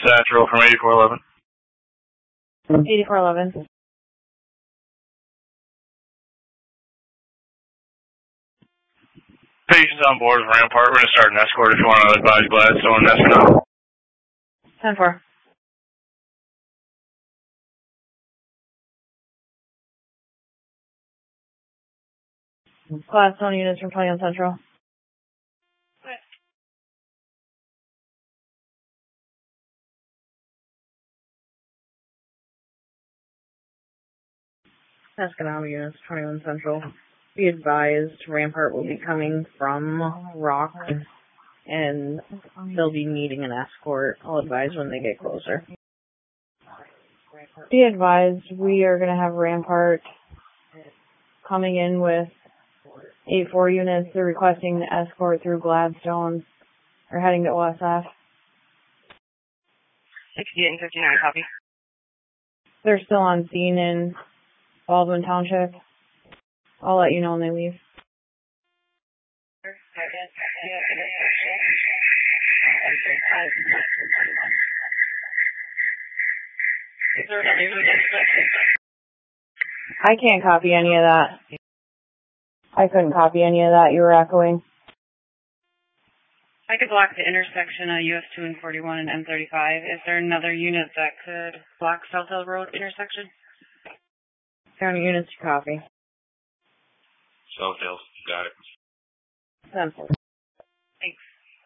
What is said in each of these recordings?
Satchel from 8411. 8411. Patients on board with Rampart. We're going to start an escort if you want to advise Gladstone. That's enough. 10-4. Gladstone units from 21 Central. Escanaba units, 21 Central. Be advised, Rampart will be coming from Rock, and they'll be needing an escort. I'll advise when they get closer. Be advised, we are going to have Rampart coming in with 8-4 units. They're requesting an escort through Gladstone. They're heading to OSF. 68 and 59, copy. They're still on scene in Baldwin Township. I'll let you know when they leave. I can't copy any of that. I couldn't copy any of that. You were echoing. I could block the intersection of US 2 and 41 and M35. Is there another unit that could block South Hill Road intersection? County units to copy. South Hill, got it. 10-4. Thanks.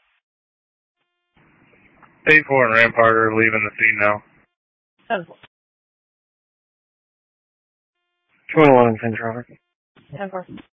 8-4 and Rampart are leaving the scene now. 10-4. 2111 Central. 10-4.